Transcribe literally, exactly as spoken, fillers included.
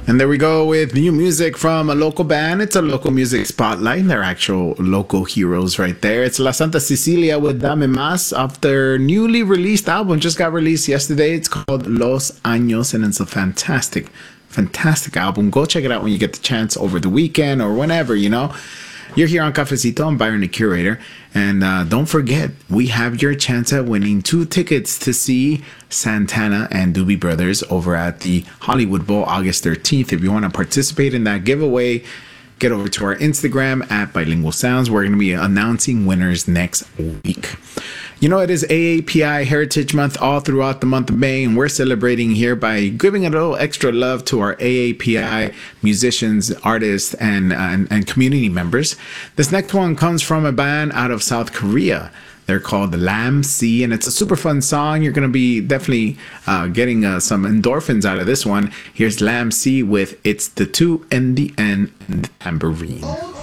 And there we go with new music from a local band. It's a local music spotlight. They're actual local heroes right there. It's La Santa Cecilia with Dame Mas off their newly released album. Just got released yesterday. It's called Los Años, and it's a fantastic, fantastic album. Go check it out when you get the chance over the weekend or whenever, you know. You're here on Cafecito. I'm Byron, the curator. And uh, don't forget, we have your chance at winning two tickets to see Santana and Doobie Brothers over at the Hollywood Bowl August thirteenth. If you want to participate in that giveaway, get over to our Instagram at Bilingual Sounds. We're going to be announcing winners next week. You know, it is A A P I Heritage Month all throughout the month of May, and we're celebrating here by giving a little extra love to our A A P I musicians, artists, and, and, and community members. This next one comes from a band out of South Korea. They're called Lam C, and it's a super fun song. You're going to be definitely uh, getting uh, some endorphins out of this one. Here's Lam C with It's the Two and the N and the Tambourine.